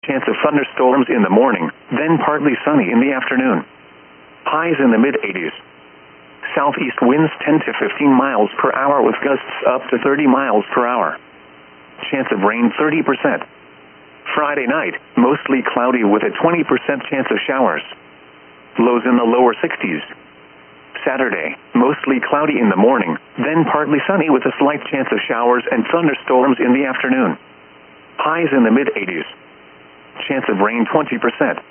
chance of thunderstorms in the morning, then partly sunny in the afternoon. Highs in the mid-80s. Southeast winds 10 to 15 miles per hour with gusts up to 30 miles per hour. Chance of rain 30%. Friday night, mostly cloudy with a 20% chance of showers. Lows in the lower 60s. Saturday, mostly cloudy in the morning, then partly sunny with a slight chance of showers and thunderstorms in the afternoon. Highs in the mid-80s. Chance of rain 20%.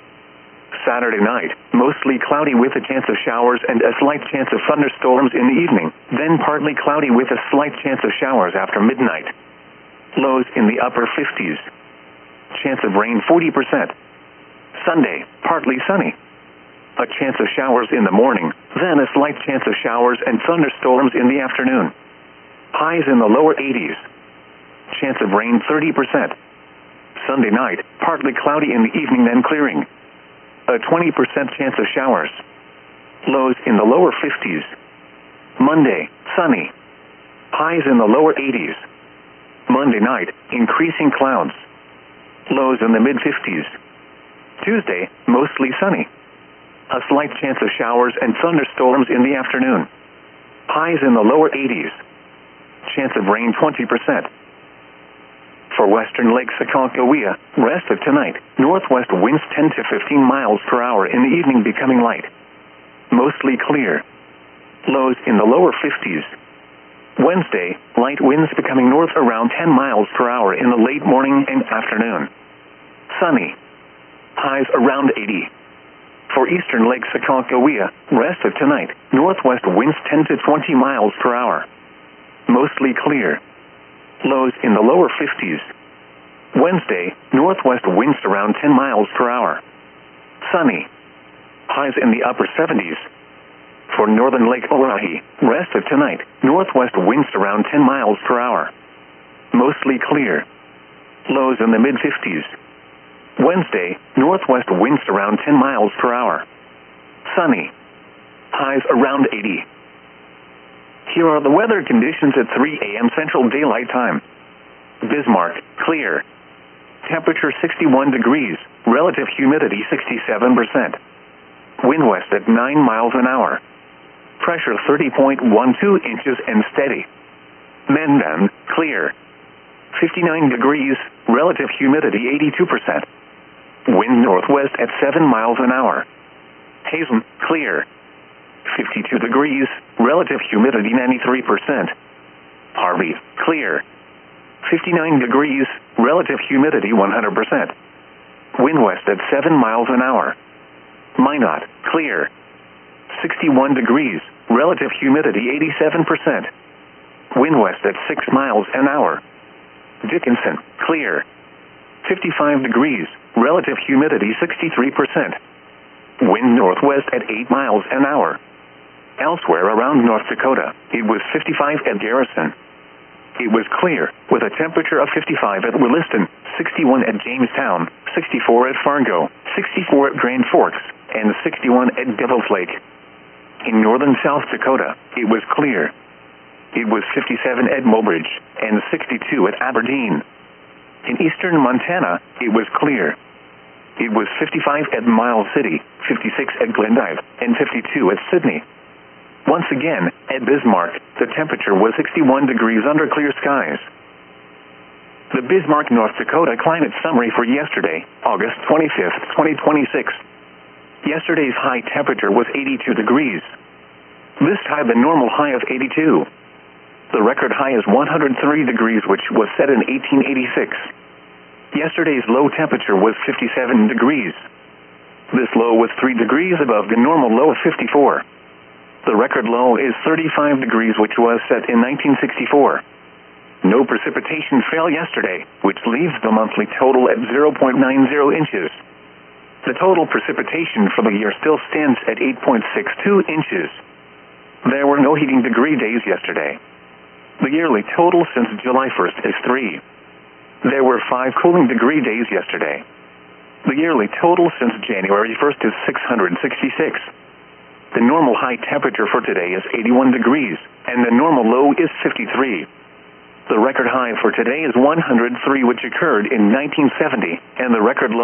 Saturday night, mostly cloudy with a chance of showers and a slight chance of thunderstorms in the evening, then partly cloudy with a slight chance of showers after midnight. Lows in the upper 50s. Chance of rain 40%. Sunday, partly sunny. A chance of showers in the morning, then a slight chance of showers and thunderstorms in the afternoon. Highs in the lower 80s. Chance of rain 30%. Sunday night, partly cloudy in the evening then clearing. A 20% chance of showers. Lows in the lower 50s. Monday, sunny. Highs in the lower 80s. Monday night, increasing clouds. Lows in the mid-50s. Tuesday, mostly sunny. A slight chance of showers and thunderstorms in the afternoon. Highs in the lower 80s. Chance of rain 20%. For western Lake Sakakawea, rest of tonight, northwest winds 10 to 15 miles per hour in the evening becoming light. Mostly clear. Lows in the lower 50s. Wednesday, light winds becoming north around 10 miles per hour in the late morning and afternoon. Sunny. Highs around 80. For eastern Lake Sakakawea, rest of tonight, northwest winds 10 to 20 miles per hour. Mostly clear. Lows in the lower 50s. Wednesday, northwest winds around 10 miles per hour. Sunny. Highs in the upper 70s. For northern Lake Orohi, rest of tonight, northwest winds around 10 miles per hour. Mostly clear. Lows in the mid-50s. Wednesday, northwest winds around 10 miles per hour. Sunny. Highs around 80. Here are the weather conditions at 3 a.m. Central Daylight Time. Bismarck, clear. Temperature 61 degrees, relative humidity 67%. Wind west at 9 miles an hour. Pressure 30.12 inches and steady. Mendan, clear. 59 degrees, relative humidity 82%. Wind northwest at 7 miles an hour. Hazen, clear. 52 degrees, relative humidity 93%. Harvey, clear. 59 degrees, relative humidity 100%. Wind west at 7 miles an hour. Minot, clear. 61 degrees, relative humidity 87%. Wind west at 6 miles an hour. Dickinson, clear. 55 degrees, relative humidity 63%. Wind northwest at 8 miles an hour. Elsewhere around North Dakota, it was 55 at Garrison. It was clear, with a temperature of 55 at Williston, 61 at Jamestown, 64 at Fargo, 64 at Grand Forks, and 61 at Devil's Lake. In northern South Dakota, it was clear. It was 57 at Mobridge, and 62 at Aberdeen. In eastern Montana, it was clear. It was 55 at Miles City, 56 at Glendive, and 52 at Sydney. Once again, at Bismarck, the temperature was 61 degrees under clear skies. The Bismarck, North Dakota climate summary for yesterday, August 25th, 2026. Yesterday's high temperature was 82 degrees. This time the normal high of 82. The record high is 103 degrees, which was set in 1886. Yesterday's low temperature was 57 degrees. This low was 3 degrees above the normal low of 54. The record low is 35 degrees, which was set in 1964. No precipitation fell yesterday, which leaves the monthly total at 0.90 inches. The total precipitation for the year still stands at 8.62 inches. There were no heating degree days yesterday. The yearly total since July 1st is 3. There were 5 cooling degree days yesterday. The yearly total since January 1st is 666. The normal high temperature for today is 81 degrees, and the normal low is 53. The record high for today is 103, which occurred in 1970, and the record low